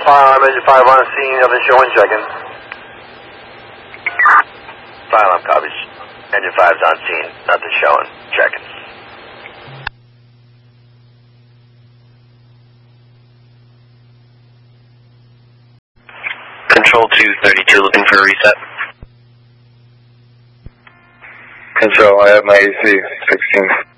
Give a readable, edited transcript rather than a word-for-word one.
Fire alarm, engine 5 on scene, nothing showing, checking. Fire alarm copies. Engine 5's on scene, nothing showing, checking. Control 232 looking for a reset. Control, I have my AC 16.